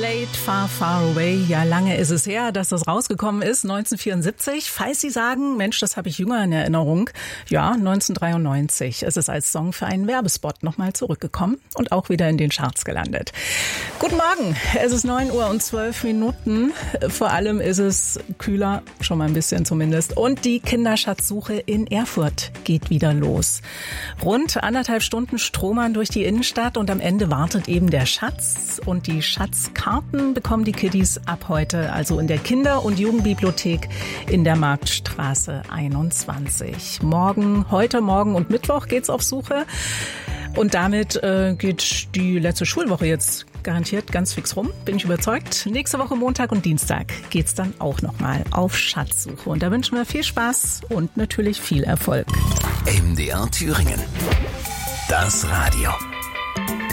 Slade, Far, Far Away. Ja, lange ist es her, dass das rausgekommen ist, 1974. Falls Sie sagen, Mensch, das habe ich jünger in Erinnerung. Ja, 1993 ist es als Song für einen Werbespot nochmal zurückgekommen und auch wieder in den Charts gelandet. Guten Morgen, es ist 9:12 Uhr. Vor allem ist es kühler, schon mal ein bisschen zumindest. Und die Kinderschatzsuche in Erfurt geht wieder los. Rund 1,5 Stunden stromern durch die Innenstadt und am Ende wartet eben der Schatz. Und die Schatzkarten bekommen die Kiddies ab heute, also in der Kinder- und Jugendbibliothek in der Marktstraße 21. Heute, morgen und Mittwoch geht's auf Suche. Und damit geht die letzte Schulwoche jetzt garantiert ganz fix rum, bin ich überzeugt. Nächste Woche Montag und Dienstag geht's dann auch nochmal auf Schatzsuche. Und da wünschen wir viel Spaß und natürlich viel Erfolg. MDR Thüringen. Das Radio.